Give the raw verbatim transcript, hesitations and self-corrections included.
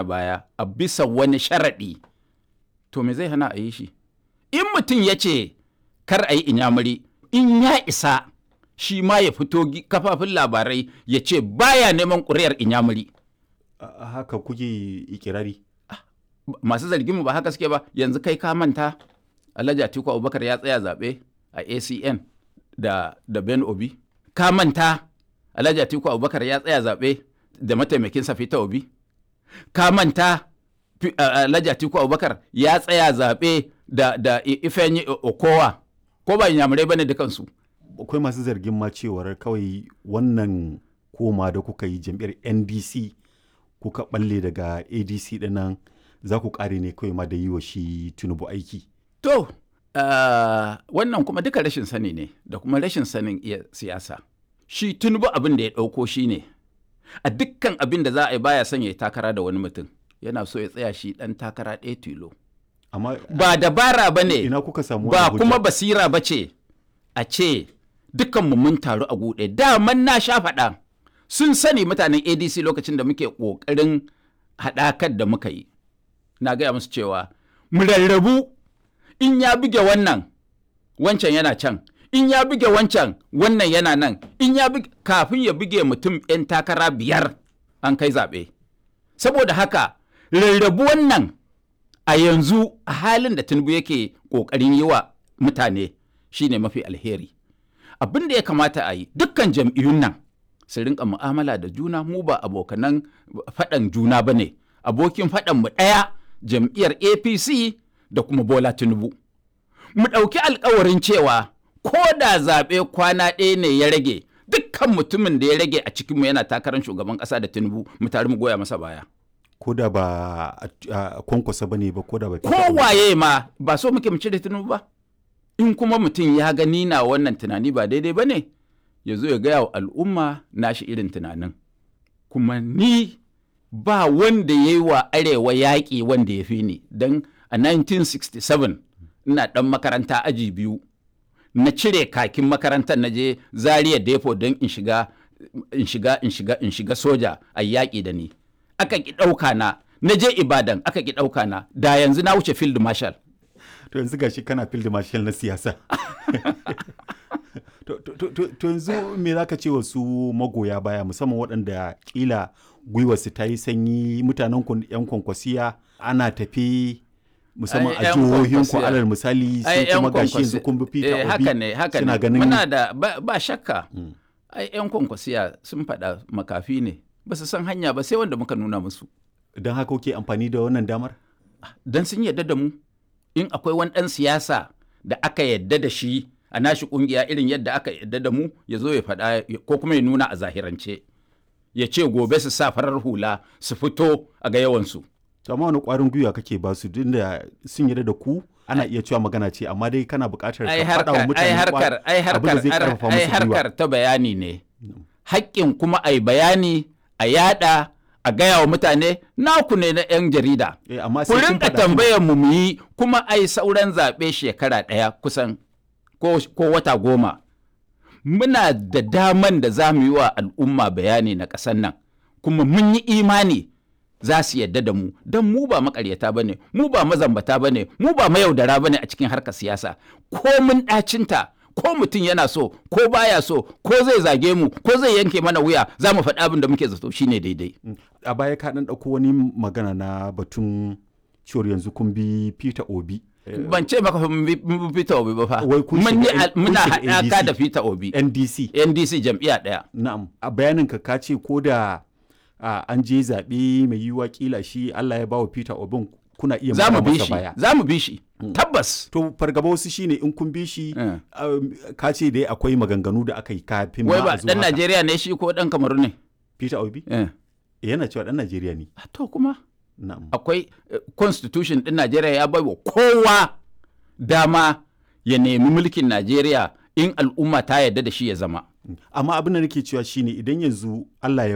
baya a bisa wani sharaɗi, to me zai hana a yi shi? In mutum ya ce kar a yi inyamuri, in ya isa shi ma ya fito kafafin labarai ya ce baya neman ƙuri'ar inyamuri. Haka kuke ikirari? Masu zargin mu ba haka suke ba. Yanzu kai ka manta Alhaji Atiku Abubakar ya tsaya zaɓe a A C N da, da Ben Obi? Ka manta Alhaji Atiku Abubakar ya tsaya zaɓe da mataimakinsa Peter Obi? Ka manta Alhaji Atiku Abubakar ya tsaya zaɓe da, da Ifeanyi Okowa? Ko ba inyamurai bane dukansu? Akwai masu zargin ma cewar kawai wannan koma da kuka yi jam'iyyar N D C kuka balle daga A D C dinnan za ku kare ne kawai ma da yi wa shi Tinubu aiki. To, uh, wannan kuma duka rashin sani ne da kuma rashin sanin iya siyasa. Shi Tinubu abin da ya ɗauko shi ne, a dukkan abin da za a yi baya son ya yi takara da wani mutum, yana so ya tsaya shi ɗan takara ɗaya tilo. Amma ba dabara ba ne, ina kuka samu ba kuma basira ba ce a ce dukkanmu mun taru a guɗe. Daman na sha faɗa, sun sani mutanen A D C lokacin da muke ƙoƙarin haɗakar da muka yi. Na gaya musu cewa mu rarrabu, in ya buge wannan wancan yana can, in ya buge wancan wannan yana nan, in ya buge, kafin ya buge mutum 'yan takara biyar an kai zaɓe. Saboda haka rarrabu wannan a yanzu a halin da Tinubu yake ƙoƙarin yi wa mutane shine mafi alheri. Abin da ya kamata a yi, dukkan jam'iyyun nan su rinka mu'amala da juna, mu ba abokanan faɗan juna ba ne. Abokin faɗan mu ɗaya, jam'iyyar A P C da kuma Bola Tinubu. Mu ɗauki alkawarin cewa ko da zaɓe kwana ɗaya ne ya rage, dukkan mutumin da ya rage a cikinmu yana takarar shugaban ƙasa da Tinubu, mu tare mu goya masa baya. Ko da ba a kwankwasa ba ne ba, ko da ba. Kowaye ma ba so muke mu cire Tinubu ba. In kuma mutum ya gani na wannan tunani ba daidai ba ne, ya zo ya gaya wa al'umma nashi irin tunanin. Kuma ni ba wanda ya yi wa arewa yaƙi wanda ya fi ni, don a nineteen sixty-seven ina ɗan makaranta aji biyu, na cire kakin makarantar na je Zaria Depo don in shiga in shiga in shiga in shiga soja a yaƙi da ni. Aka ki ɗauka na, na je Ibadan aka ki ɗauka na, da yanzu na wuce field marshal. To yanzu gashi kana field marshal na siyasa. To yanzu me za ka ce wa su magoya baya, musamman waɗanda ƙila gwiwarsu ta yi sanyi, mutanen yan kwankwasiya ana tafi musamman a jihohin ku alal misali sai kuma gashi yanzu kun bi Peter Obi. Haka ne, haka ne. Ganin... Muna da ba, ba shakka. Hmm. Ai yan kwankwasiya sun faɗa makafi ne, ba su san hanya ba sai wanda muka nuna musu. Don haka kuke amfani da wannan damar? Don sun yarda da mu. In akwai wani ɗan siyasa da aka yarda da shi a nashi ƙungiya irin yadda aka yarda da mu, ya zo ya faɗa ko kuma ya nuna a zahirance. Ya ce gobe su sa farar hula su fito a ga yawansu. Amma wani ƙwarin gwiwa kake ba su din da sun yarda da ku, ana iya cewa magana ce, amma dai kana buƙatar ka faɗa wa mutane abin da zai ƙarfafa musu gwiwa. Ai harkar ta bayani ne. Haƙƙin kuma a yi bayani, a yaɗa, a gaya wa mutane naku ne na 'yan jarida. Ku rinka tambayar mu mu yi, kuma ai sauran zaɓe shekara ɗaya kusan ko, ko wata goma. Muna da daman da za mu yi wa al'umma bayani na ƙasar nan, kuma mun yi imani za su yadda da mu, don mu ba makaryata ba ne, mu ba mazambata ba ne, mu ba mayaudara ba ne a cikin harkar siyasa. Ko mun ɗacinta, ko mutum yana so, ko baya so, ko zai zage mu, ko zai yanke mana wuya, za mu faɗi abin da muke zato shine daidai. A baya ka ɗan ɗauko wani magana na batun cewar yanzu kun bi Peter Obi. Ban ce maka mun bi Peter Obi ba fa. Muna haɗaka da Peter Obi. N D C. N D C jam'iyya ɗaya. Na'am. A bayaninka ka ce ko da an je zaɓe mai yiwuwa kila shi Allah ya ba wa Peter Obi kuna iya mara masa baya. Za mu bi shi. Tabbas. To fargaba wasu shine in kun bi shi ka ce dai akwai maganganu da aka yi kafin ma a zuwa. Wai ba ɗan Najeriya ne shi ko ɗan Kamaru ne? Peter Obi? Yana cewa ɗan Najeriya ne. To kuma. Akwai constitution ɗin Najeriya ya bai wa kowa dama ya nemi mulkin Najeriya in al'umma ta yarda da shi ya zama. Amma abin da nake cewa shine idan yanzu Allah ya